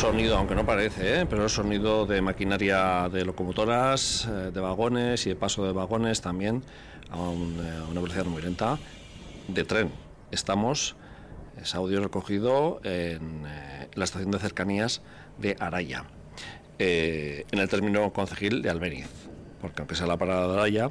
sonido, aunque no parece, pero es sonido de maquinaria de locomotoras, de vagones y de paso de vagones también a una velocidad muy lenta de tren. Es audio recogido en la estación de cercanías de Araya, en el término concejil de Albéniz, porque aunque sea la parada de Araya,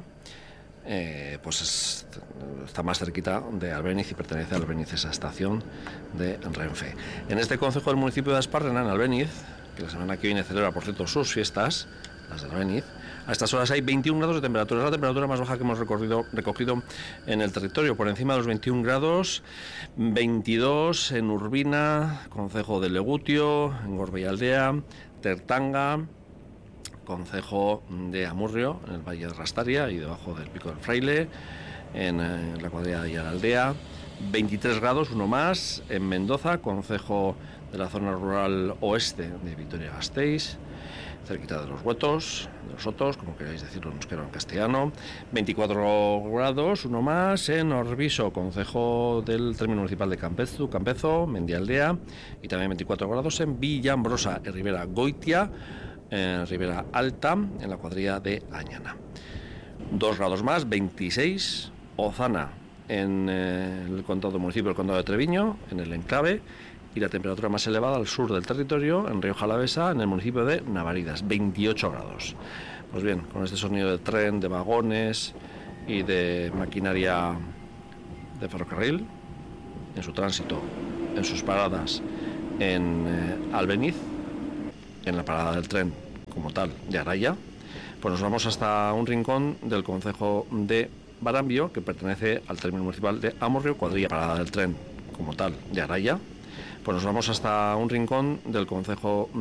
pues está más cerquita de Albéniz y pertenece a Albéniz esa estación de Renfe. En este concejo del municipio de Aspárrena, en Albéniz, que la semana que viene celebra, por cierto, sus fiestas, las de Albéniz, a estas horas hay 21 grados de temperatura. Es la temperatura más baja que hemos recogido en el territorio, por encima de los 21 grados, 22 en Urbina, concejo de Legutio, en Gorbeialdea, Tertanga, concejo de Amurrio, en el Valle de Rastaria y debajo del Pico del Fraile, en la cuadrilla de Ayaraldea, 23 grados, uno más, en Mendoza, concejo de la zona rural oeste de Vitoria-Gasteiz, cerquita de los Huetos, de los Sotos, como queráis decirlo en euskera o en castellano, 24 grados, uno más, en Orbiso, concejo del término municipal de Campezo, Mendialdea, y también 24 grados en Villambrosa, en Ribera Goitia, en Ribera Alta, en la cuadrilla de Añana. 2 grados más, 26, Ozana, en el municipio del condado de Treviño, en el enclave, y la temperatura más elevada al sur del territorio, en Rioja Alavesa, en el municipio de Navaridas, 28 grados. Pues bien, con este sonido de tren, de vagones y de maquinaria de ferrocarril, en su tránsito, en sus paradas en Albéniz, en la parada del tren como tal de Araya, pues nos vamos hasta un rincón del concejo de Barambio, que pertenece al término municipal de Amurrio, cuadrilla parada del tren como tal de Araya. Pues nos vamos hasta un rincón del concejo